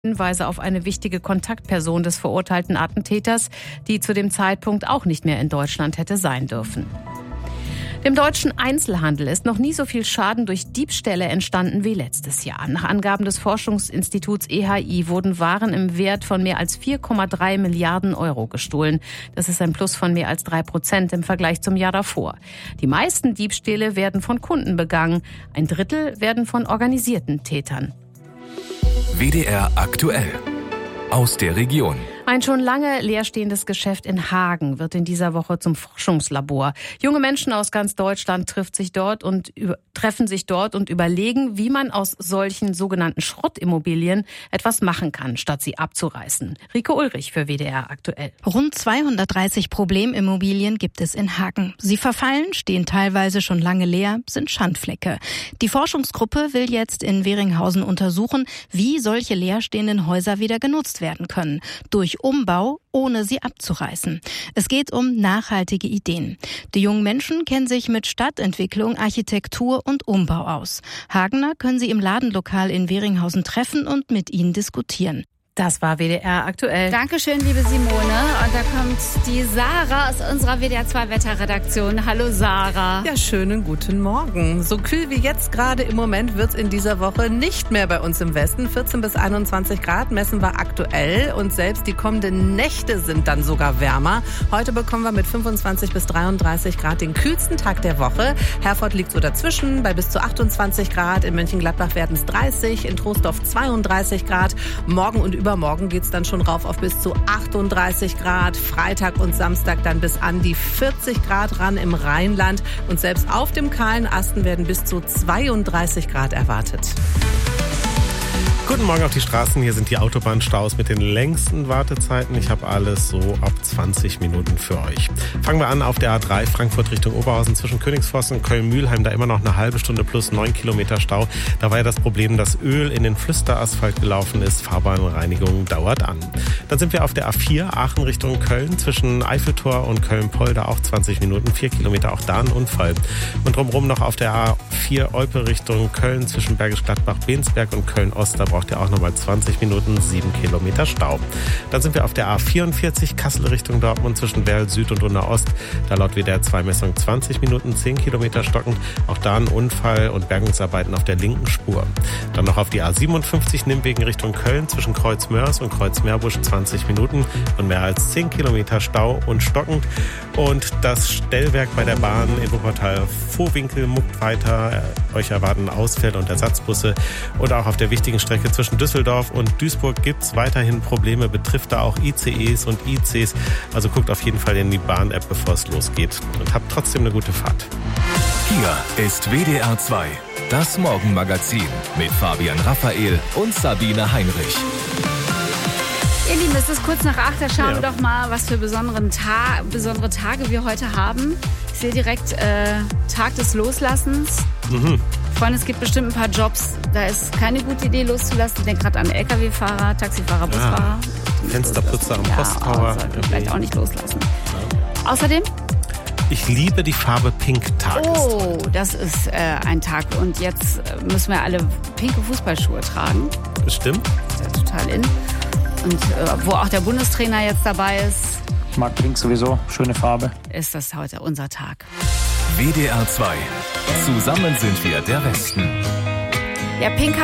Hinweise auf eine wichtige Kontaktperson des verurteilten Attentäters, die zu dem Zeitpunkt auch nicht mehr in Deutschland hätte sein dürfen. Dem deutschen Einzelhandel ist noch nie so viel Schaden durch Diebstähle entstanden wie letztes Jahr. Nach Angaben des Forschungsinstituts EHI wurden Waren im Wert von mehr als 4,3 Milliarden Euro gestohlen. Das ist ein Plus von mehr als 3% im Vergleich zum Jahr davor. Die meisten Diebstähle werden von Kunden begangen. 1/3 werden von organisierten Tätern. WDR aktuell. Aus der Region. Ein schon lange leerstehendes Geschäft in Hagen wird in dieser Woche zum Forschungslabor. Junge Menschen aus ganz Deutschland treffen sich dort und überlegen, wie man aus solchen sogenannten Schrottimmobilien etwas machen kann, statt sie abzureißen. Rike Ulrich für WDR aktuell. Rund 230 Problemimmobilien gibt es in Hagen. Sie verfallen, stehen teilweise schon lange leer, sind Schandflecke. Die Forschungsgruppe will jetzt in Weringhausen untersuchen, wie solche leerstehenden Häuser wieder genutzt werden können. Durch Umbau, ohne sie abzureißen. Es geht um nachhaltige Ideen. Die jungen Menschen kennen sich mit Stadtentwicklung, Architektur und Umbau aus. Hagener können Sie im Ladenlokal in Weringhausen treffen und mit ihnen diskutieren. Das war WDR aktuell. Dankeschön, liebe Simone. Und da kommt die Sarah aus unserer WDR 2 Wetterredaktion. Hallo Sarah. Ja, schönen guten Morgen. So kühl wie jetzt gerade im Moment wird es in dieser Woche nicht mehr bei uns im Westen. 14 bis 21 Grad messen wir aktuell und selbst die kommenden Nächte sind dann sogar wärmer. Heute bekommen wir mit 25 bis 33 Grad den kühlsten Tag der Woche. Herford liegt so dazwischen bei bis zu 28 Grad. In Mönchengladbach werden es 30, in Troisdorf 32 Grad. Morgen und übermorgen geht es dann schon rauf auf bis zu 38 Grad. Freitag und Samstag dann bis an die 40 Grad ran im Rheinland. Und selbst auf dem kahlen Asten werden bis zu 32 Grad erwartet. Guten Morgen auf die Straßen. Hier sind die Autobahnstaus mit den längsten Wartezeiten. Ich habe alles so ab 20 Minuten für euch. Fangen wir an auf der A3 Frankfurt Richtung Oberhausen zwischen Königsforst und Köln-Mühlheim. Da immer noch eine halbe Stunde plus 9 Kilometer Stau. Da war ja das Problem, dass Öl in den Flüsterasphalt gelaufen ist. Fahrbahnreinigung dauert an. Dann sind wir auf der A4 Aachen Richtung Köln zwischen Eiffeltor und Köln-Polder auch 20 Minuten, 4 Kilometer, auch da ein Unfall. Und drumherum noch auf der A4 Olpe Richtung Köln zwischen Bergisch Gladbach, Bensberg und Köln-Ost. Da braucht ihr auch nochmal 20 Minuten, 7 Kilometer Stau. Dann sind wir auf der A44 Kassel Richtung Dortmund zwischen Werl Süd und Unna Ost. Da laut WDR 2 Messung 20 Minuten, 10 Kilometer stockend. Auch da ein Unfall und Bergungsarbeiten auf der linken Spur. Dann noch auf die A57 Nimwegen Richtung Köln zwischen Kreuzmörs und Kreuzmeerbusch 20 Minuten und mehr als 10 Kilometer Stau und stockend. Und das Stellwerk bei der Bahn in Wuppertal Vohwinkel muckt weiter. Euch erwarten Ausfälle und Ersatzbusse. Und auch auf der wichtigen Strecke zwischen Düsseldorf und Duisburg gibt es weiterhin Probleme, betrifft da auch ICEs und ICs. Also guckt auf jeden Fall in die Bahn-App, bevor es losgeht. Und habt trotzdem eine gute Fahrt. Hier ist WDR 2, das Morgenmagazin mit Fabian Raphael und Sabine Heinrich. Ihr Lieben, es ist kurz nach 8, da schauen wir doch mal, was für besondere Tage wir heute haben. Ich sehe direkt Tag des Loslassens. Freunde, es gibt bestimmt ein paar Jobs, da ist keine gute Idee loszulassen. Ich denke gerade an LKW-Fahrer, Taxifahrer, Busfahrer. Fensterputzer am Posttower. Vielleicht auch nicht loslassen. Außerdem? Ich liebe die Farbe Pink-Tag. Oh, das ist ein Tag. Und jetzt müssen wir alle pinke Fußballschuhe tragen. Bestimmt. Das ist ja total in. Und wo auch der Bundestrainer jetzt dabei ist. Ich mag Pink sowieso, schöne Farbe. Ist das heute unser Tag. WDR 2. Zusammen sind wir der Westen. Ja, Pink